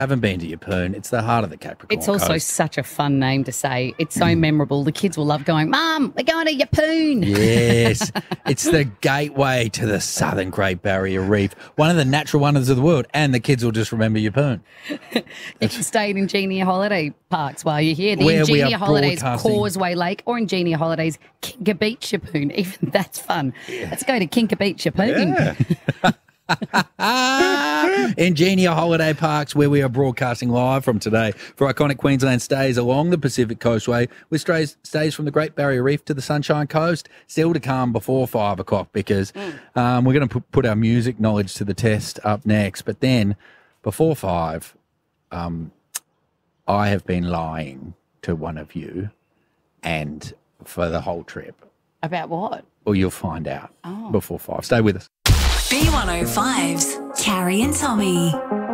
Haven't been to Yeppoon. It's the heart of the Capricorn It's also Coast. such a fun name to say. It's so memorable. The kids will love going, Mum, we're going to Yeppoon. Yes, it's the gateway to the Southern Great Barrier Reef, one of the natural wonders of the world, and the kids will just remember Yeppoon. You can stay in Ingenia Holiday Parks while you're here. The Where we Ingenia are Holidays broadcasting- Causeway Lake or Ingenia Holidays Kinka Beach Yeppoon. Even that's fun. Let's go to Kinka Beach Yeppoon. Ingenia Holiday Parks, where we are broadcasting live from today for iconic Queensland stays along the Pacific Coastway, with stays from the Great Barrier Reef to the Sunshine Coast, still to come before 5 o'clock, because we're going to put our music knowledge to the test up next. But then before 5, I have been lying to one of you and for the whole trip. About what? Well, you'll find out before 5. Stay with us. B105's Carrie and Tommy.